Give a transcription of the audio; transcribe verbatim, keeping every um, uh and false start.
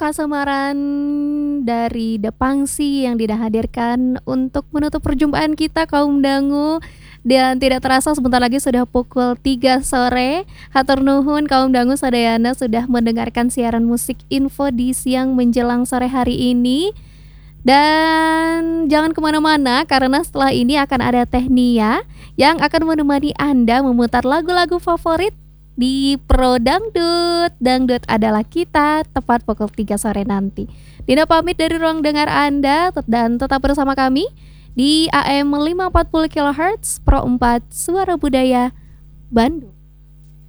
Kasemaran dari The Pangsi yang Dina hadirkan untuk menutup perjumpaan kita kaum dangu. Dan tidak terasa sebentar lagi sudah pukul tiga sore. Hatur nuhun kaum dangu sadayana sudah mendengarkan siaran musik info di siang menjelang sore hari ini. Dan jangan kemana-mana karena setelah ini akan ada Tehnia yang akan menemani Anda memutar lagu-lagu favorit di Pro Dangdut. Dangdut adalah kita, tepat pukul tiga sore nanti. Dina pamit dari ruang dengar Anda dan tetap bersama kami di A M lima ratus empat puluh kilohertz Pro empat Suara Budaya Bandung.